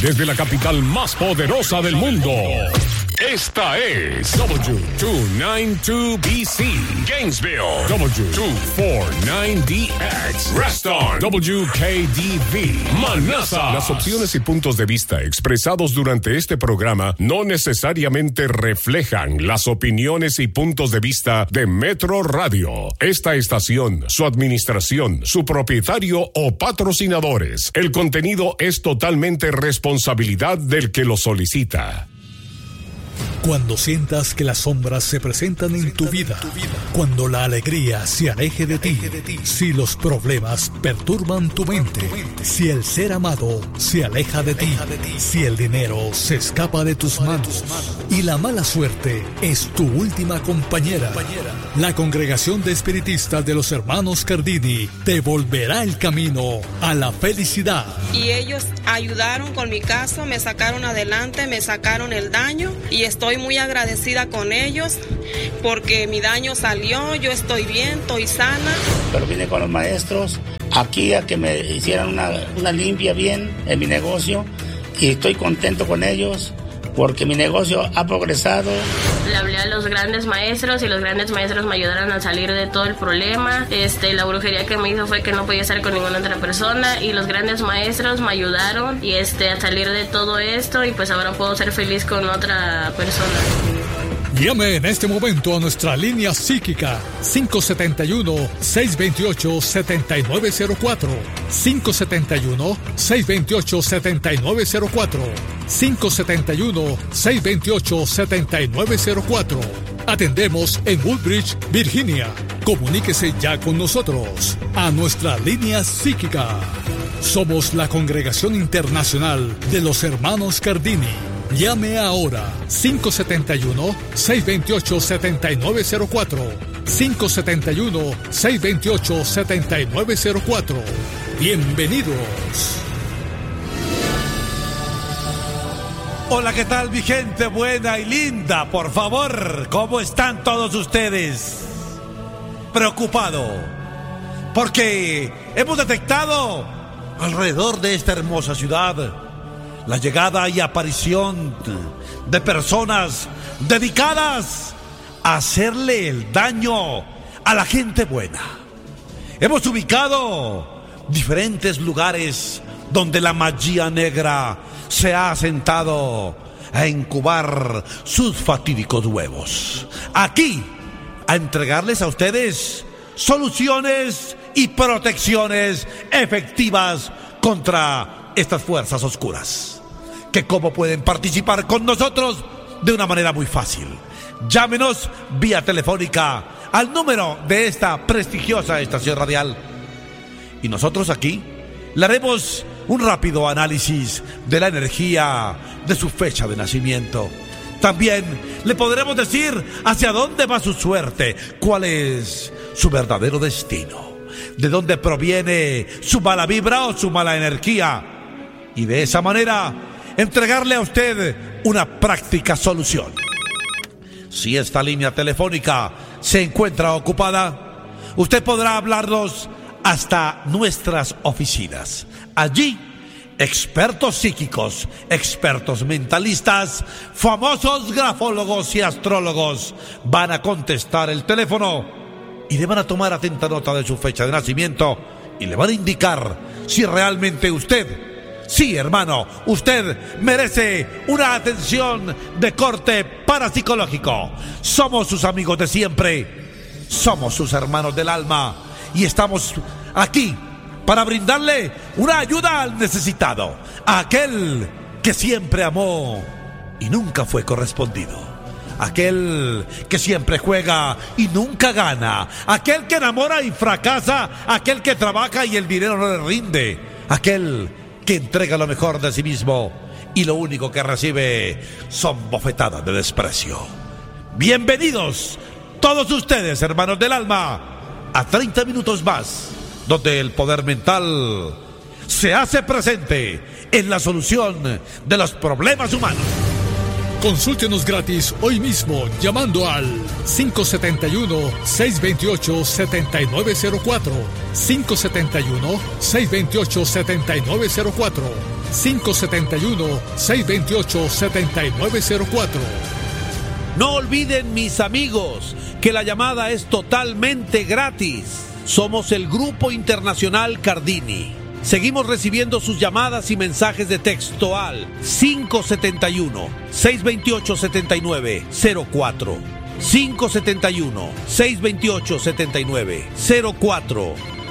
desde la capital más poderosa del mundo. Esta es W292BC, Gainesville, W249DX, Reston, WKDV, Manassas. Las opciones y puntos de vista expresados durante este programa no necesariamente reflejan las opiniones y puntos de vista de Metro Radio, esta estación, su administración, su propietario o patrocinadores. El contenido es totalmente responsabilidad del que lo solicita. Cuando sientas que las sombras se presentan en tu vida, cuando la alegría se aleje de ti, si los problemas perturban tu mente, si el ser amado se aleja de ti, si el dinero se escapa de tus manos y la mala suerte es tu última compañera, la Congregación de Espiritistas de los Hermanos Cardini te volverá el camino a la felicidad. Y ellos ayudaron con mi caso, me sacaron adelante, me sacaron el daño y estoy muy agradecida con ellos porque mi daño salió, yo estoy bien, estoy sana. Pero vine con los maestros aquí a que me hicieran una limpia bien en mi negocio y estoy contento con ellos porque mi negocio ha progresado. Le hablé a los grandes maestros y los grandes maestros me ayudaron a salir de todo el problema. La brujería que me hizo fue que no podía estar con ninguna otra persona y los grandes maestros me ayudaron y a salir de todo esto y pues ahora puedo ser feliz con otra persona. Llame en este momento a nuestra línea psíquica 571-628-7904, 571-628-7904, 571-628-7904. Atendemos en Woodbridge, Virginia. Comuníquese ya con nosotros a nuestra línea psíquica. Somos la Congregación Internacional de los Hermanos Cardini. Llame ahora 571-628-7904, 571-628-7904. Bienvenidos. Hola, ¿qué tal mi gente buena y linda? Por favor, ¿cómo están todos ustedes? Preocupado, porque hemos detectado alrededor de esta hermosa ciudad la llegada y aparición de personas dedicadas a hacerle el daño a la gente buena. Hemos ubicado diferentes lugares donde la magia negra se ha sentado a incubar sus fatídicos huevos. Aquí, a entregarles a ustedes soluciones y protecciones efectivas contra estas fuerzas oscuras. Que cómo pueden participar con nosotros de una manera muy fácil. Llámenos vía telefónica al número de esta prestigiosa estación radial. Y nosotros aquí le haremos un rápido análisis de la energía de su fecha de nacimiento. También le podremos decir hacia dónde va su suerte, cuál es su verdadero destino, de dónde proviene su mala vibra o su mala energía. Y de esa manera entregarle a usted una práctica solución. Si esta línea telefónica se encuentra ocupada, usted podrá hablarnos hasta nuestras oficinas. Allí, expertos psíquicos, expertos mentalistas, famosos grafólogos y astrólogos van a contestar el teléfono y le van a tomar atenta nota de su fecha de nacimiento y le van a indicar si realmente usted, sí, hermano, usted merece una atención de corte parapsicológico. Somos sus amigos de siempre, somos sus hermanos del alma y estamos aquí para brindarle una ayuda al necesitado, a aquel que siempre amó y nunca fue correspondido, aquel que siempre juega y nunca gana, aquel que enamora y fracasa, aquel que trabaja y el dinero no le rinde, aquel que entrega lo mejor de sí mismo y lo único que recibe son bofetadas de desprecio. Bienvenidos todos ustedes, hermanos del alma, a 30 minutos más, donde el poder mental se hace presente en la solución de los problemas humanos. Consúltenos gratis hoy mismo llamando al 571-628-7904, 571-628-7904, 571-628-7904. No olviden, mis amigos, que la llamada es totalmente gratis. Somos el Grupo Internacional Cardini. Seguimos recibiendo sus llamadas y mensajes de texto al 571-628-7904. 571-628-7904.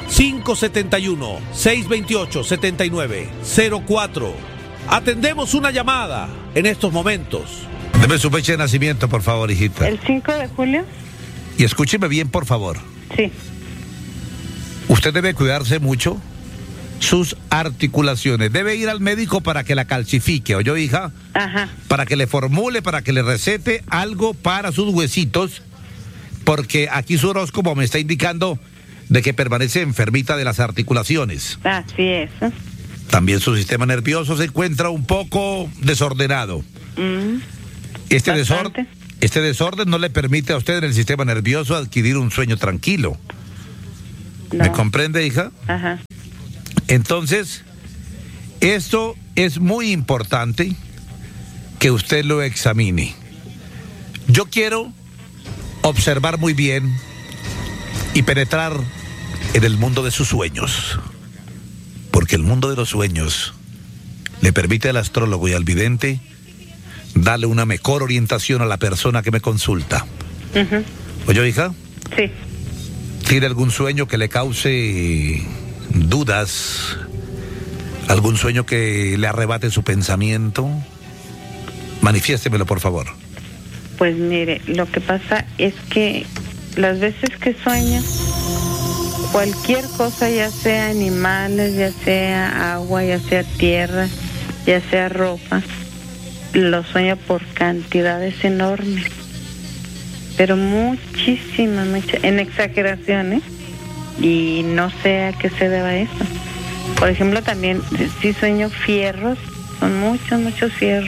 571-628-7904. Atendemos una llamada en estos momentos. Deme su fecha de nacimiento, por favor, hijita. El 5 de julio. Y escúcheme bien, por favor. Sí. Usted debe cuidarse mucho sus articulaciones. Debe ir al médico para que la calcifique, ¿oyó, hija? Ajá. Para que le formule, para que le recete algo para sus huesitos, porque aquí su horóscopo me está indicando de que permanece enfermita de las articulaciones. Así es. También su sistema nervioso se encuentra un poco desordenado. Este desorden no le permite a usted en el sistema nervioso adquirir un sueño tranquilo. No. ¿Me comprende, hija? Ajá. Entonces, esto es muy importante que usted lo examine. Yo quiero observar muy bien y penetrar en el mundo de sus sueños, porque el mundo de los sueños le permite al astrólogo y al vidente darle una mejor orientación a la persona que me consulta. ¿Oye, hija? Sí. ¿Tiene algún sueño que le cause dudas? ¿Algún sueño que le arrebate su pensamiento? Manifiéstemelo, por favor. Pues mire, lo que pasa es que las veces que sueño, cualquier cosa, ya sea animales, ya sea agua, ya sea tierra, ya sea ropa, lo sueño por cantidades enormes, pero muchísimas, en exageraciones, y no sé a qué se deba eso. Por ejemplo, también sí sueño fierros, son muchos fierros,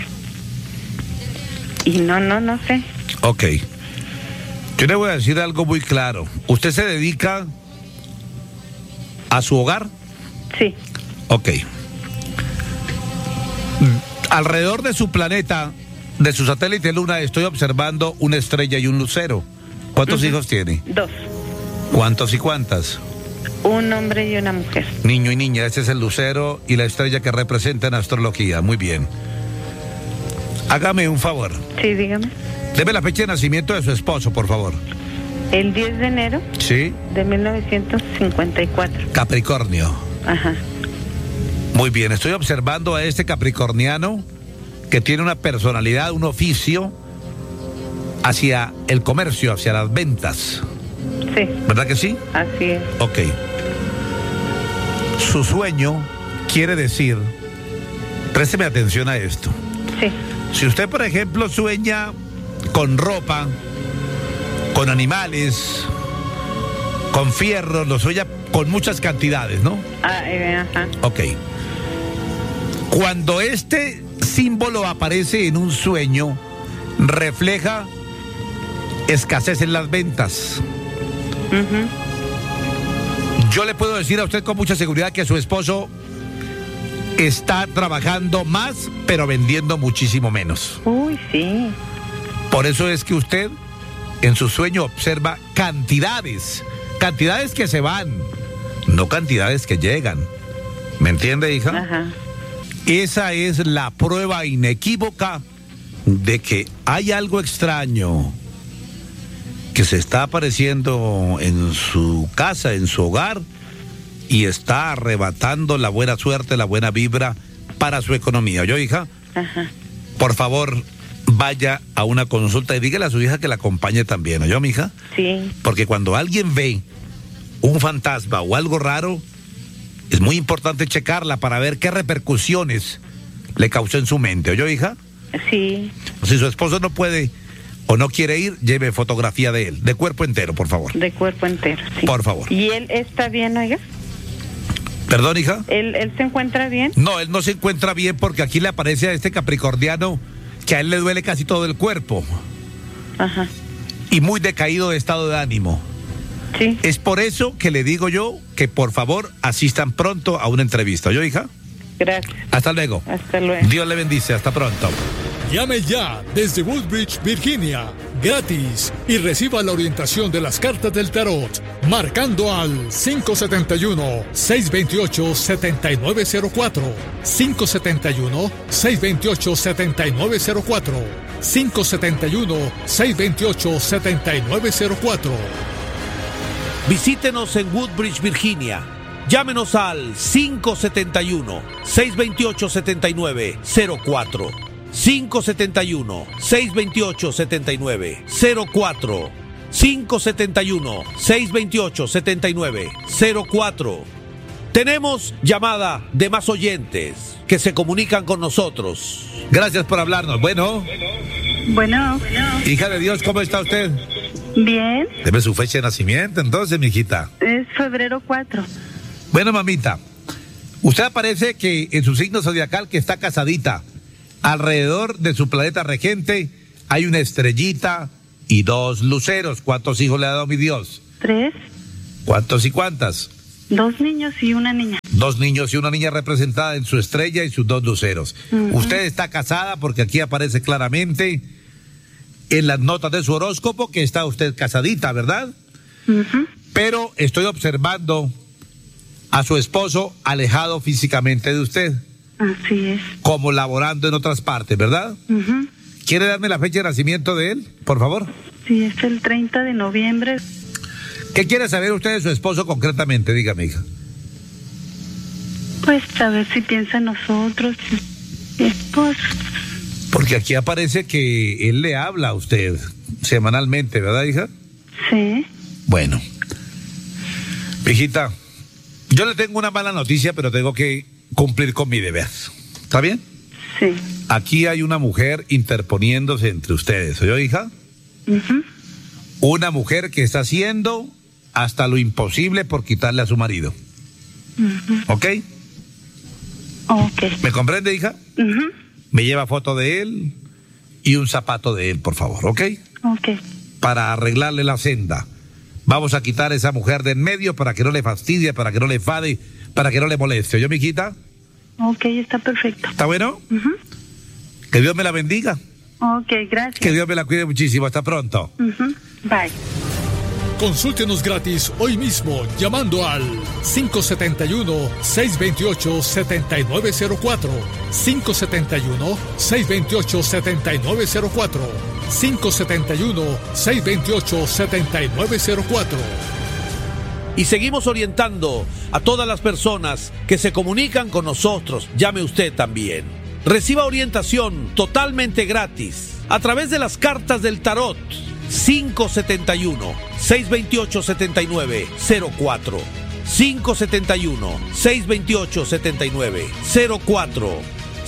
y no sé. Ok. Yo le voy a decir algo muy claro. ¿Usted se dedica a su hogar? Sí. Ok. Alrededor de su planeta, de su satélite Luna, estoy observando una estrella y un lucero. ¿Cuántos hijos tiene? 2. ¿Cuántos y cuántas? Un hombre y una mujer. Niño y niña, ese es el lucero y la estrella que representa en astrología. Muy bien. Hágame un favor. Sí, dígame. Deme la fecha de nacimiento de su esposo, por favor. El 10 de enero. Sí. De 1954. Capricornio. Ajá. Muy bien, estoy observando a este capricorniano que tiene una personalidad, un oficio hacia el comercio, hacia las ventas. Sí. ¿Verdad que sí? Así es. Ok. Su sueño quiere decir, présteme atención a esto. Sí. Si usted, por ejemplo, sueña con ropa, con animales, con fierros, lo sueña con muchas cantidades, ¿no? Ajá. Ok. Cuando este símbolo aparece en un sueño, refleja escasez en las ventas. Yo le puedo decir a usted con mucha seguridad que su esposo está trabajando más, pero vendiendo muchísimo menos. Uy, sí. Por eso es que usted en su sueño observa cantidades que se van, no cantidades que llegan. ¿Me entiende, hija? Ajá. Esa es la prueba inequívoca de que hay algo extraño que se está apareciendo en su casa, en su hogar, y está arrebatando la buena suerte, la buena vibra para su economía. ¿Oyó, hija? Ajá. Por favor, vaya a una consulta y dígale a su hija que la acompañe también. ¿Oyó, mija? Sí. Porque cuando alguien ve un fantasma o algo raro, es muy importante checarla para ver qué repercusiones le causó en su mente. ¿Oyó, hija? Sí. Si su esposo no puede o no quiere ir, lleve fotografía de él, de cuerpo entero, por favor. De cuerpo entero, sí. Por favor. ¿Y él está bien, oiga? ¿Perdón, hija? ¿Él se encuentra bien? No, él no se encuentra bien porque aquí le aparece a este capricorniano que a él le duele casi todo el cuerpo. Ajá. Y muy decaído de estado de ánimo. Sí. Es por eso que le digo yo que por favor asistan pronto a una entrevista. ¿Yo, hija? Gracias. Hasta luego. Hasta luego. Dios le bendice. Hasta pronto. Llame ya desde Woodbridge, Virginia, gratis, y reciba la orientación de las cartas del tarot, marcando al 571-628-7904, 571-628-7904, 571-628-7904. Visítenos en Woodbridge, Virginia. Llámenos al 571-628-7904. 571-628-7904. 571-628-7904. Tenemos llamada de más oyentes que se comunican con nosotros. Gracias por hablarnos. Bueno, hija de Dios, ¿cómo está usted? Bien, Deme su fecha de nacimiento, entonces, mijita. es febrero 4. Bueno, mamita, usted aparece que en su signo zodiacal que está casadita. Alrededor de su planeta regente hay una estrellita y 2 luceros. ¿Cuántos hijos le ha dado mi Dios? 3, ¿Cuántos y cuántas? 2 niños y una niña. 2 niños y una niña representada en su estrella y sus 2 luceros. Usted está casada porque aquí aparece claramente en las notas de su horóscopo que está usted casadita, ¿verdad? Pero estoy observando a su esposo alejado físicamente de usted. Así es. Como laborando en otras partes, ¿verdad? ¿Quiere darme la fecha de nacimiento de él, por favor? Sí, es el 30 de noviembre. ¿Qué quiere saber usted de su esposo concretamente? Dígame, hija. Pues a ver si piensa en nosotros, esposo. Porque aquí aparece que él le habla a usted semanalmente, ¿verdad, hija? Sí. Bueno. Hijita, yo le tengo una mala noticia, pero tengo que cumplir con mi deber. ¿Está bien? Sí. Aquí hay una mujer interponiéndose entre ustedes. ¿Oyó, hija? Una mujer que está haciendo hasta lo imposible por quitarle a su marido. ¿Ok? Ok. ¿Me comprende, hija? Me lleva foto de él y un zapato de él, por favor, ¿ok? Ok. Para arreglarle la senda. Vamos a quitar a esa mujer de en medio para que no le fastidie, para que no le fade, para que no le moleste. ¿Oyó, mijita? Ok, está perfecto. ¿Está bueno? Que Dios me la bendiga. Ok, gracias. Que Dios me la cuide muchísimo. Hasta pronto. Bye. Consúltenos gratis hoy mismo llamando al 571-628-7904, 571-628-7904, 571-628-7904. Y seguimos orientando a todas las personas que se comunican con nosotros. Llame usted también. Reciba orientación totalmente gratis a través de las cartas del tarot. 571-628-7904. 571-628-7904.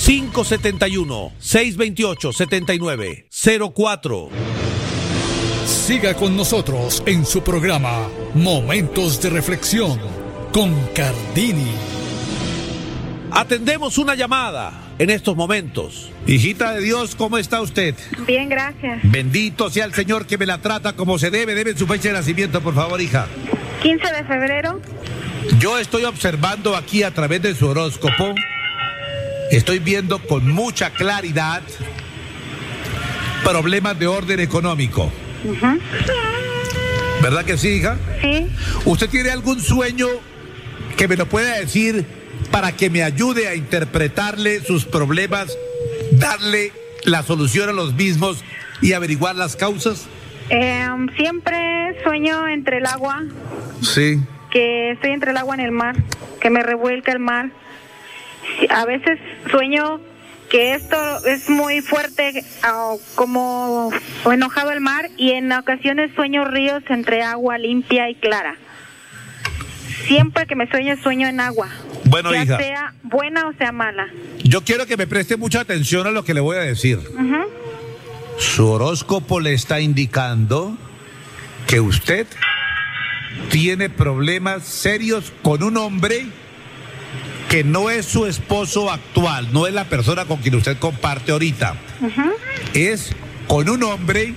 571-628-7904. Siga con nosotros en su programa Momentos de Reflexión con Cardini. Atendemos una llamada en estos momentos. Hijita de Dios, ¿cómo está usted? Bien, gracias. Bendito sea el Señor que me la trata como se debe. Debe su fecha de nacimiento, por favor, hija. 15 de febrero. Yo estoy observando aquí a través de su horóscopo. Estoy viendo con mucha claridad problemas de orden económico. ¿Verdad que sí, hija? Sí. ¿Usted tiene algún sueño que me lo pueda decir para que me ayude a interpretarle sus problemas, darle la solución a los mismos y averiguar las causas? Siempre sueño entre el agua. Sí. Que estoy entre el agua en el mar, que me revuelca el mar. A veces sueño que esto es muy fuerte, como enojado el mar, y en ocasiones sueño ríos entre agua limpia y clara. Siempre que me sueño en agua. Bueno, ya hija, sea buena o sea mala. yo quiero que me preste mucha atención a lo que le voy a decir. Su horóscopo le está indicando que usted tiene problemas serios con un hombre que que no es su esposo actual, no es la persona con quien usted comparte ahorita. Es con un hombre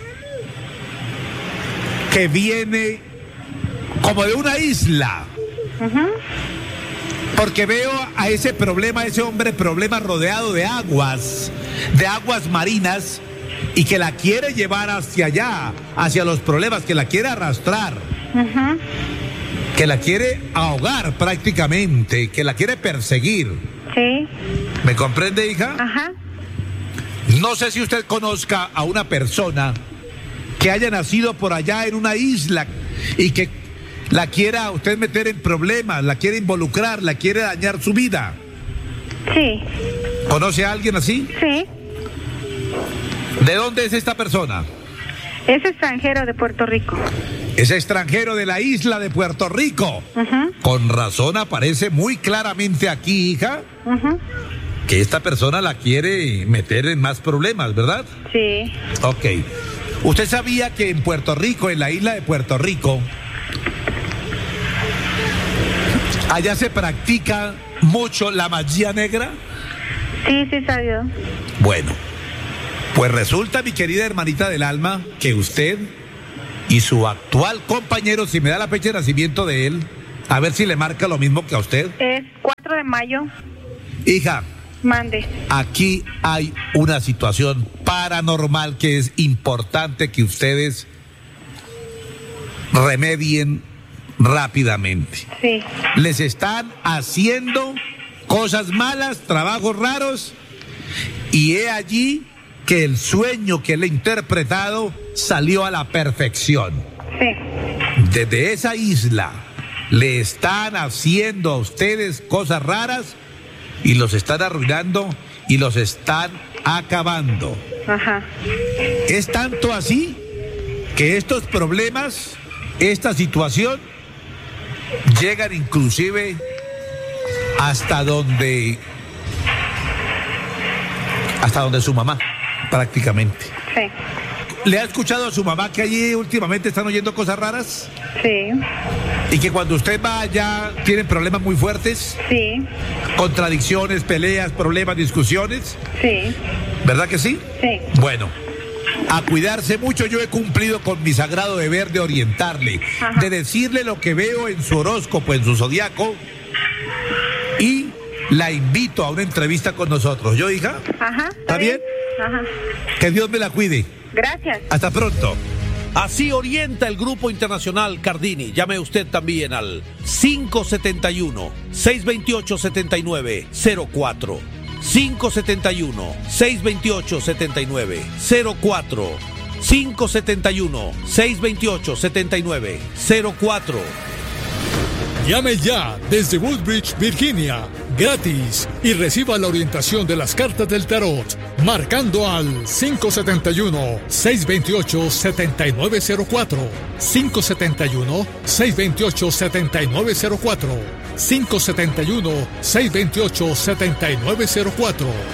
que viene como de una isla. Porque veo a ese hombre rodeado de aguas marinas, y que la quiere llevar hacia allá, hacia los problemas, que la quiere arrastrar, que la quiere ahogar prácticamente, que la quiere perseguir. Sí. ¿Me comprende, hija? Ajá. No sé si usted conozca a una persona que haya nacido por allá en una isla y que la quiera usted meter en problemas, la quiere involucrar, la quiere dañar su vida. Sí. ¿Conoce a alguien así? Sí. ¿De dónde es esta persona? Es extranjero de Puerto Rico. Es extranjero de la isla de Puerto Rico. Con razón aparece muy claramente aquí, hija, que esta persona la quiere meter en más problemas, ¿verdad? Sí. Ok. ¿Usted sabía que en Puerto Rico, en la isla de Puerto Rico, allá se practica mucho la magia negra? Sí, sí, sabido. Bueno, pues resulta, mi querida hermanita del alma, que usted y su actual compañero, si me da la fecha de nacimiento de él, a ver si le marca lo mismo que a usted. Es 4 de mayo. Hija. Mande. Aquí hay una situación paranormal que es importante que ustedes remedien rápidamente. Sí. Les están haciendo cosas malas, trabajos raros, y he allí que el sueño que él ha interpretado salió a la perfección. Sí. Desde esa isla le están haciendo a ustedes cosas raras y los están arruinando y los están acabando. Ajá. Es tanto así que estos problemas, esta situación, llegan inclusive hasta donde su mamá, prácticamente. Sí. ¿Le ha escuchado a su mamá que allí últimamente están oyendo cosas raras? Sí. ¿Y que cuando usted va allá tienen problemas muy fuertes? Sí. Contradicciones, peleas, problemas, discusiones. Sí. ¿Verdad que sí? Sí. Bueno, a cuidarse mucho. Yo he cumplido con mi sagrado deber de orientarle, de decirle lo que veo en su horóscopo, en su zodiaco, y la invito a una entrevista con nosotros. ¿Yo, hija? Ajá. ¿Está bien? Ajá. Que Dios me la cuide. Gracias. Hasta pronto. Así orienta el Grupo Internacional Cardini. Llame usted también al 571-628-7904. 571-628-7904. 571-628-7904. Llame ya desde Woodbridge, Virginia, gratis, y reciba la orientación de las cartas del tarot, marcando al 571-628-7904, 571-628-7904, 571-628-7904.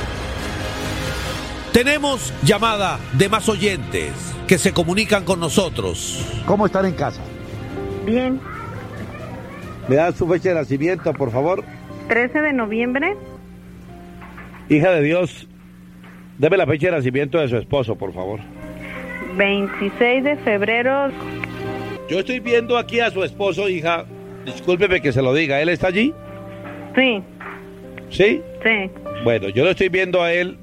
Tenemos llamada de más oyentes que se comunican con nosotros. ¿Cómo están en casa? Bien. ¿Me da su fecha de nacimiento, por favor? 13 de noviembre. Hija de Dios, deme la fecha de nacimiento de su esposo, por favor. 26 de febrero. Yo estoy viendo aquí a su esposo, hija. Discúlpeme que se lo diga. ¿Él está allí? Sí. ¿Sí? Sí. Bueno, yo lo estoy viendo a él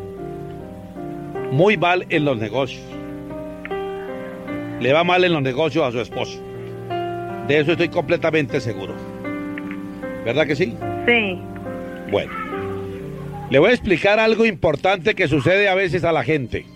muy mal en los negocios. Le va mal en los negocios a su esposo. De eso estoy completamente seguro. ¿Verdad que sí? Sí. Bueno, le voy a explicar algo importante que sucede a veces a la gente.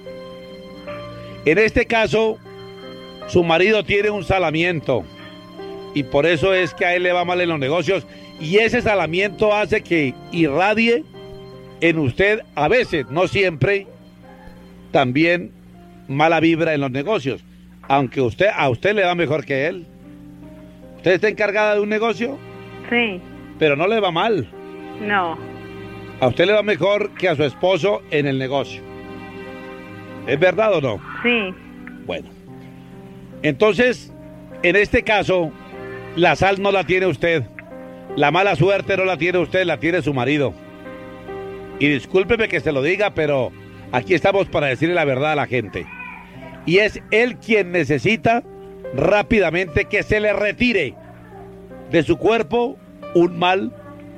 En este caso, su marido tiene un salamiento y por eso es que a él le va mal en los negocios, y ese salamiento hace que irradie en usted, a veces, no siempre, también mala vibra en los negocios, aunque a usted le va mejor que él. ¿Usted está encargada de un negocio? Sí. Pero no le va mal. No. A usted le va mejor que a su esposo en el negocio. ¿Es verdad o no? Sí. Bueno. Entonces, en este caso, la sal no la tiene usted. La mala suerte no la tiene usted, la tiene su marido. Y discúlpeme que se lo diga, pero aquí estamos para decirle la verdad a la gente. Y es él quien necesita rápidamente que se le retire de su cuerpo un mal,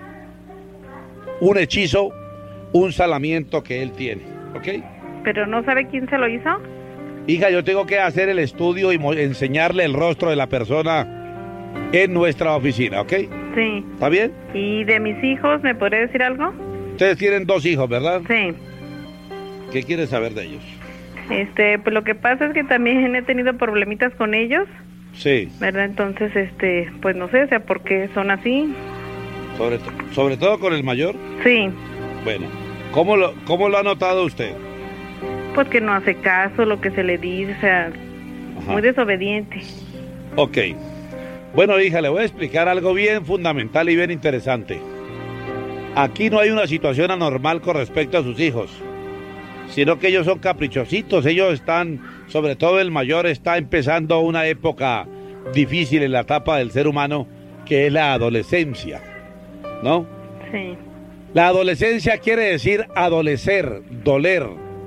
un hechizo, un salamiento que él tiene, ¿ok? ¿Pero no sabe quién se lo hizo? Hija, yo tengo que hacer el estudio y enseñarle el rostro de la persona en nuestra oficina, ¿ok? Sí. ¿Está bien? ¿Y de mis hijos me podría decir algo? Ustedes tienen 2 hijos, ¿verdad? Sí. ¿Qué quieres saber de ellos? Pues lo que pasa es que también he tenido problemitas con ellos. Sí. ¿Verdad? Entonces, pues no sé, o sea, ¿por qué son así? ¿Sobre todo con el mayor? Sí. Bueno, ¿cómo lo ha notado usted? Pues que no hace caso lo que se le dice, o sea, muy desobediente. Ok. Bueno, hija, le voy a explicar algo bien fundamental y bien interesante. Aquí no hay una situación anormal con respecto a sus hijos, sino que ellos son caprichositos. Ellos están, sobre todo el mayor, está empezando una época difícil en la etapa del ser humano, que es la adolescencia, ¿no? Sí. La adolescencia quiere decir adolecer, doler.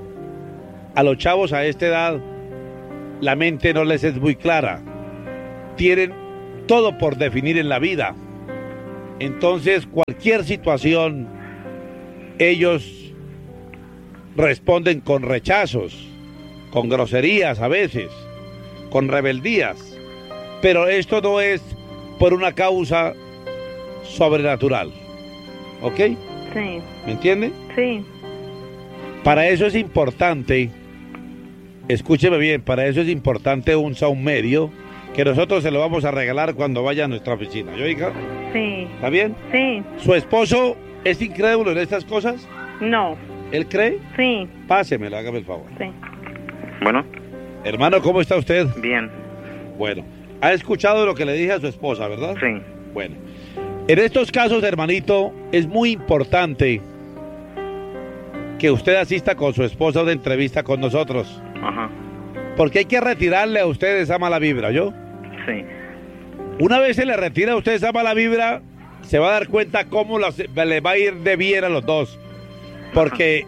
A los chavos a esta edad, la mente no les es muy clara. Tienen todo por definir en la vida. Entonces, cualquier situación, ellos responden con rechazos, con groserías a veces, con rebeldías. Pero esto no es por una causa sobrenatural. ¿Ok? Sí. ¿Me entiende? Sí. Para eso es importante, escúcheme bien, para eso es importante un sound medio que nosotros se lo vamos a regalar cuando vaya a nuestra oficina. ¿Yo, hija? Sí. ¿Está bien? Sí. ¿Su esposo es incrédulo en estas cosas? No. ¿Él cree? Sí. Pásemelo, hágame el favor. Sí. Bueno. Hermano, ¿cómo está usted? Bien. Bueno, ha escuchado lo que le dije a su esposa, ¿verdad? Sí. Bueno, en estos casos, hermanito, es muy importante que usted asista con su esposa a una entrevista con nosotros. Ajá. Porque hay que retirarle a usted esa mala vibra, ¿yo? Sí. Una vez se le retira a usted esa mala vibra, se va a dar cuenta cómo le va a ir de bien a los dos. Porque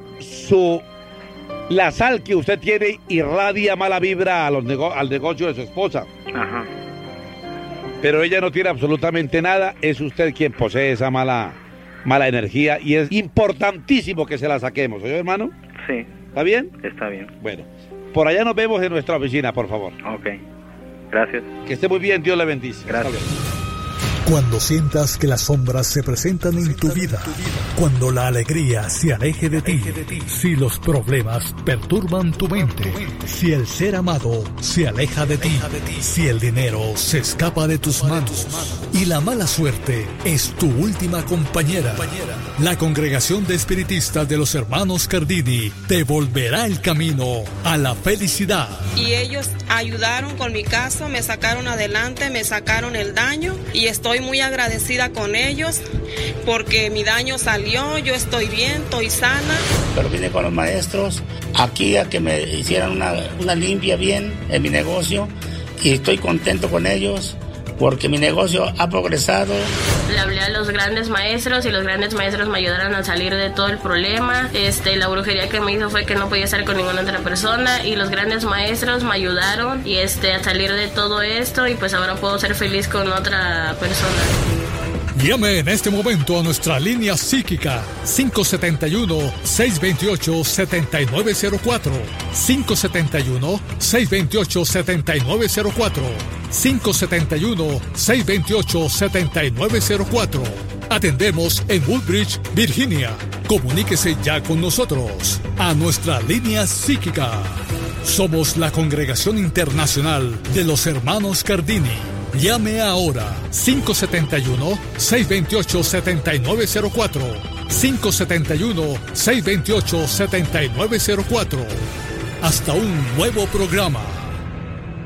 la sal que usted tiene irradia mala vibra al negocio de su esposa. Ajá. Pero ella no tiene absolutamente nada, es usted quien posee esa mala energía y es importantísimo que se la saquemos, ¿oye, hermano? Sí. ¿Está bien? Está bien. Bueno, por allá nos vemos en nuestra oficina, por favor. Ok. Gracias. Que esté muy bien, Dios le bendice. Gracias. Cuando sientas que las sombras se presentan en tu vida, cuando la alegría se aleje de ti, si los problemas perturban tu mente, si el ser amado se aleja de ti, si el dinero se escapa de tus manos y la mala suerte es tu última compañera, la Congregación de Espiritistas de los Hermanos Cardini te volverá el camino a la felicidad. Y ellos ayudaron con mi caso, me sacaron adelante, me sacaron el daño y estoy muy agradecida con ellos porque mi daño salió, yo estoy bien, estoy sana. Pero vine con los maestros aquí a que me hicieran una limpia bien en mi negocio y estoy contento con ellos porque mi negocio ha progresado. Le hablé a los grandes maestros y los grandes maestros me ayudaron a salir de todo el problema. La brujería que me hizo fue que no podía estar con ninguna otra persona y los grandes maestros me ayudaron y a salir de todo esto y pues ahora puedo ser feliz con otra persona. Llame en este momento a nuestra línea psíquica 571-628-7904 571-628-7904 571-628-7904. Atendemos en Woodbridge, Virginia. Comuníquese ya con nosotros a nuestra línea psíquica. Somos la Congregación Internacional de los Hermanos Cardini. Llame ahora 571-628-7904 571-628-7904. Hasta un nuevo programa.